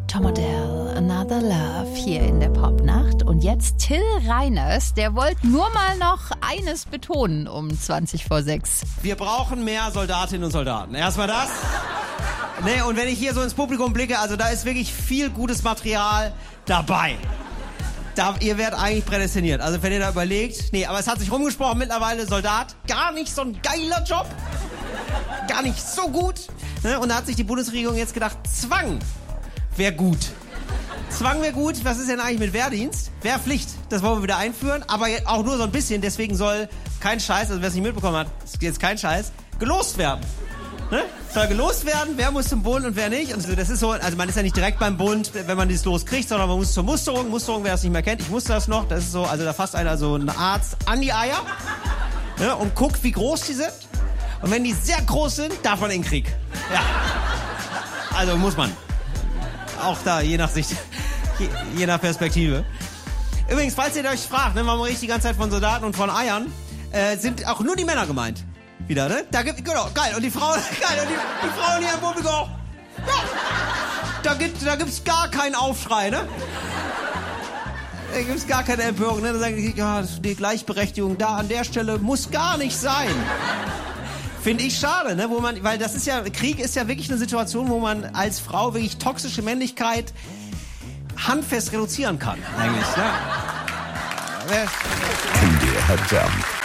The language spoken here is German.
Tom Odell, Another Love hier in der Popnacht. Und jetzt Till Reiners, der wollte nur mal noch eines betonen um 5:20. Wir brauchen mehr Soldatinnen und Soldaten. Erstmal das. Nee, und wenn ich hier so ins Publikum blicke, also da ist wirklich viel gutes Material dabei. Ihr werdet eigentlich prädestiniert. Also wenn ihr da überlegt, nee, aber es hat sich rumgesprochen mittlerweile, Soldat, gar nicht so ein geiler Job. Gar nicht so gut. Und da hat sich die Bundesregierung jetzt gedacht, Zwang wäre gut. Zwang wäre gut. Was ist denn eigentlich mit Wehrdienst? Wehrpflicht, das wollen wir wieder einführen. Aber auch nur so ein bisschen. Deswegen soll kein Scheiß, also wer es nicht mitbekommen hat, ist jetzt kein Scheiß, gelost werden. Ne? Soll gelost werden, wer muss zum Bund und wer nicht. Und das ist so, also man ist ja nicht direkt beim Bund, wenn man dieses Los kriegt, sondern man muss zur Musterung. Musterung, wer das nicht mehr kennt, ich musste das noch. Das ist so, also da fasst einer so ein Arzt an die Eier, ne, und guckt, wie groß die sind. Und wenn die sehr groß sind, darf man in den Krieg. Ja. Also muss man. Auch da, je nach Sicht, je nach Perspektive. Übrigens, falls ihr euch fragt, ne, warum rede ich die ganze Zeit von Soldaten und von Eiern, sind auch nur die Männer gemeint. Wieder, ne? Da gibt, genau, geil. Und die Frauen, geil. Und die Frauen hier im Publikum auch. Ja. Da gibt's gar keinen Aufschrei, ne? Da gibt's gar keine Empörung, ne? Da sagen die, ja, die Gleichberechtigung da an der Stelle muss gar nicht sein. Finde ich schade, ne? Weil das ist ja, Krieg ist ja wirklich eine Situation, wo man als Frau wirklich toxische Männlichkeit handfest reduzieren kann, eigentlich, ne? MDR Jump.